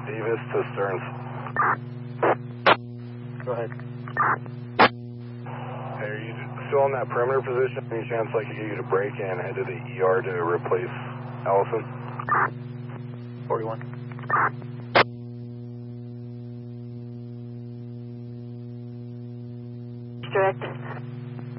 Davis to Stearns. Go ahead. Hey, are you still in that perimeter position? Any chance I could get you to break and head to the ER to replace Allison? 41. Direct.